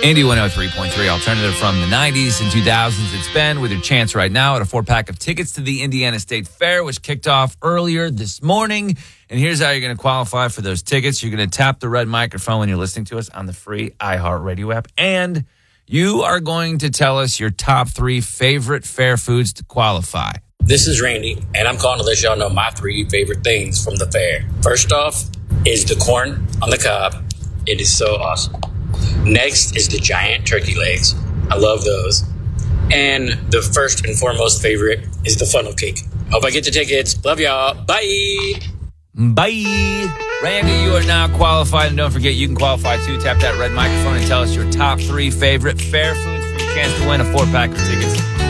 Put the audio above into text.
Indy 103.3 alternative from the 90s and 2000s. It's Ben with your chance right now at a 4-pack of tickets to the Indiana State Fair, which kicked off earlier this morning. And here's how you're going to qualify for those tickets. You're going to tap the red microphone when you're listening to us on the free iHeartRadio app. And you are going to tell us your top 3 favorite fair foods to qualify. This is Randy, and I'm calling to let y'all know my 3 favorite things from the fair. First off is the corn on the cob. It is so awesome. Next is the giant turkey legs. I love those. And the first and foremost favorite is the funnel cake. Hope I get the tickets. Love y'all. Bye. Bye. Randy, you are now qualified. And don't forget, you can qualify too. Tap that red microphone and tell us your top 3 favorite fair foods for your chance to win a 4-pack of tickets